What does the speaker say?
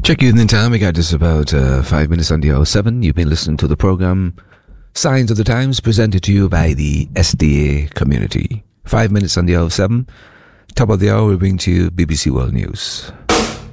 Check you in the time. We got just about 5 minutes on the hour 7. You've been listening to the program Signs of the Times, presented to you by the SDA community. 5 minutes on the hour 7. Top of the hour, we bring to you BBC World News.